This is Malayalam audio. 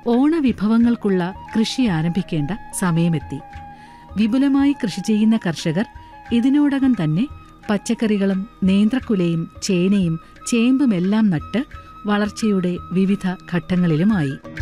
ഓണവിഭവങ്ങൾക്കുള്ള കൃഷി ആരംഭിക്കേണ്ട സമയമെത്തി. വിപുലമായി കൃഷി ചെയ്യുന്ന കർഷകർ ഇതിനോടകം തന്നെ പച്ചക്കറികളും നേന്ത്രക്കുലയും ചേനയും ചേമ്പുമെല്ലാം നട്ട് വളർച്ചയുടെ വിവിധ ഘട്ടങ്ങളിലുമായി.